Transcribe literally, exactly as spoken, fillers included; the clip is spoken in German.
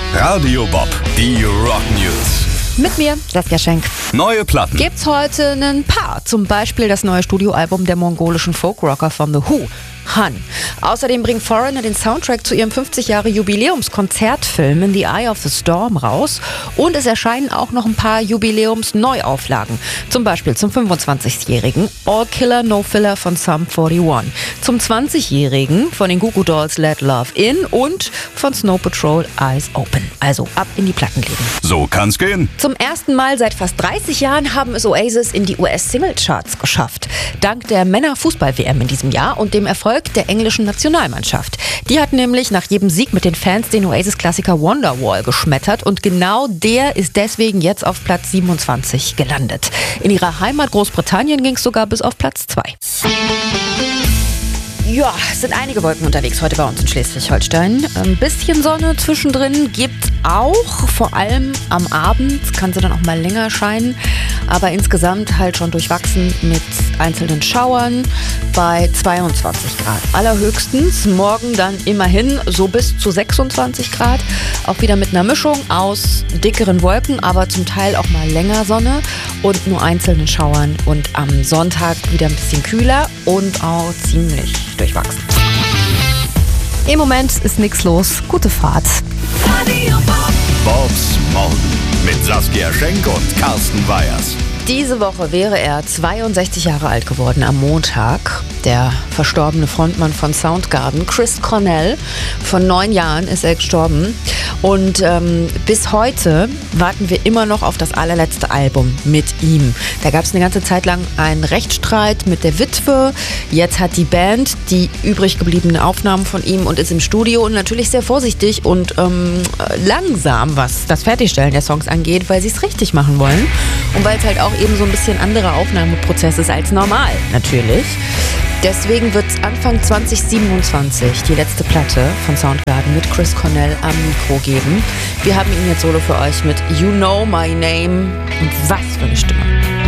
Radio Bob, die Rock News. Mit mir, Saskia Schenk. Neue Platten. Gibt's heute ein paar. Zum Beispiel das neue Studioalbum der mongolischen Folkrocker von The Who, Han. Außerdem bringt Foreigner den Soundtrack zu ihrem fünfzig Jahre Jubiläums-Konzertfilm In the Eye of the Storm raus. Und es erscheinen auch noch ein paar Jubiläums-Neuauflagen. Zum Beispiel zum fünfundzwanzigjährigen All Killer No Filler von Sum einundvierzig. Zum zwanzigjährigen von den Goo Goo Dolls Let Love In und von Snow Patrol Eyes Open. Also ab in die Plattenläden. So kann's gehen. Zum ersten Mal seit fast dreißig Jahren haben es Oasis in die U S-Singlecharts geschafft. Dank der Männer-Fußball-W M in diesem Jahr und dem Erfolg der englischen Nationalmannschaft. Die hat nämlich nach jedem Sieg mit den Fans den Oasis-Klassiker Wonderwall geschmettert und genau der ist deswegen jetzt auf Platz siebenundzwanzig gelandet. In ihrer Heimat Großbritannien ging es sogar bis auf Platz zwei. Ja, es sind einige Wolken unterwegs heute bei uns in Schleswig-Holstein. Ein bisschen Sonne zwischendrin gibt auch, vor allem am Abend kann sie dann auch mal länger scheinen, aber insgesamt halt schon durchwachsen mit einzelnen Schauern bei zweiundzwanzig Grad. Allerhöchstens morgen dann immerhin so bis zu sechsundzwanzig Grad, auch wieder mit einer Mischung aus dickeren Wolken, aber zum Teil auch mal länger Sonne und nur einzelnen Schauern und am Sonntag wieder ein bisschen kühler und auch ziemlich durchwachsen. Im Moment ist nichts los. Gute Fahrt. Bobs Morgen mit Saskia Schenk und Carsten Weyers. Diese Woche wäre er zweiundsechzig Jahre alt geworden am Montag. Der verstorbene Frontmann von Soundgarden, Chris Cornell, von neun Jahren ist er gestorben. Und ähm, bis heute warten wir immer noch auf das allerletzte Album mit ihm. Da gab es eine ganze Zeit lang einen Rechtsstreit mit der Witwe. Jetzt hat die Band die übrig gebliebenen Aufnahmen von ihm und ist im Studio und natürlich sehr vorsichtig und ähm, langsam, was das Fertigstellen der Songs angeht, weil sie es richtig machen wollen. Und weil es halt auch eben so ein bisschen anderer Aufnahmeprozess ist als normal, natürlich. Deswegen wird es Anfang zwanzig siebenundzwanzig die letzte Platte von Soundgarden mit Chris Cornell am Mikro geben. Wir haben ihn jetzt solo für euch mit You Know My Name. Und was für eine Stimme.